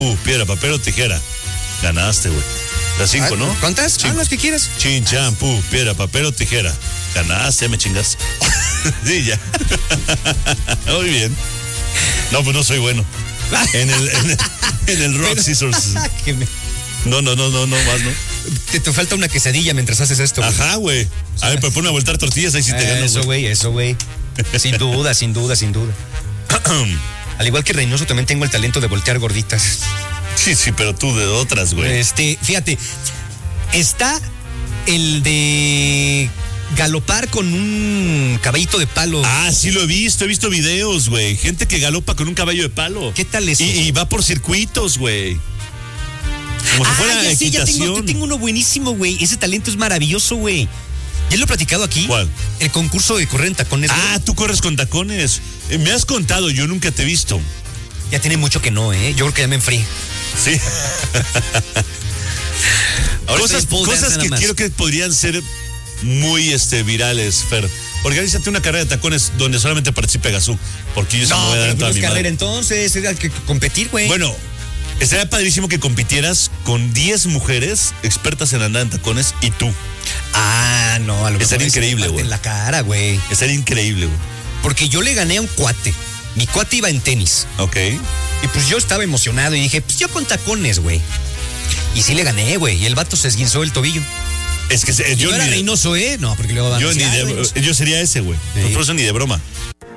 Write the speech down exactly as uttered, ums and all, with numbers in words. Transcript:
Uh, piedra, papel o tijera. Ganaste, güey. Las cinco, Ah, ¿no? ¿Cuántas? Cinco. Ah, las que quieras. Chin, chan, pu, piedra, papel o tijera. Ganaste, me chingas. Sí, ya. Muy bien. No, pues no soy bueno. En el, en el, en el Rock Scissors. Que me- No, no, no, no, no más, ¿no? Te, te falta una quesadilla mientras haces esto. güey. Ajá, güey. A ver, pero ponme a voltar tortillas, ahí sí te gano, Eso, güey. güey, eso, güey. Sin duda, sin duda, sin duda. Al igual que Reynoso, también tengo el talento de voltear gorditas. Sí, sí, pero tú de otras, güey. Este, fíjate, está el de galopar con un caballito de palo. Ah, sí lo he visto, he visto videos, güey. Gente que galopa con un caballo de palo. ¿Qué tal eso? Y, y va por circuitos, güey. Como si ah, fuera ya, sí, ya tengo, equitación. tengo uno buenísimo, güey. Ese talento es maravilloso, güey. ¿Ya lo he platicado aquí? ¿Cuál? El concurso de correr en tacones. Ah, güey. tú corres con tacones. Eh, me has contado, yo nunca te he visto. Ya tiene mucho que no, ¿eh? Yo creo que ya me enfrié. Sí. Ahora cosas estoy en pole dance cosas nada que más. quiero que podrían ser muy este, virales, Fer. Organízate una carrera de tacones donde solamente participe Gazú. Porque yo se me No, voy a dar pero en toda no es mi carrera madre. entonces, era que competir, güey. Bueno, estaría padrísimo que compitieras con diez mujeres expertas en andar en tacones y tú. Ah, no, a lo mejor Estaría ahí se increíble, me parte güey. en la cara, güey. Estaría increíble, güey. Porque yo le gané a un cuate. Mi cuate iba en tenis. Ok. Y pues yo estaba emocionado y dije, pues yo con tacones, güey. Y sí le gané, güey. Y el vato se esguinzó el tobillo. Es que se- Yo yo, no era ni de, Reynoso, ¿eh? No, porque luego van a yo, decir, ni "Ah, de- Reynoso". yo sería ese, güey. Sí. Por eso ni de broma.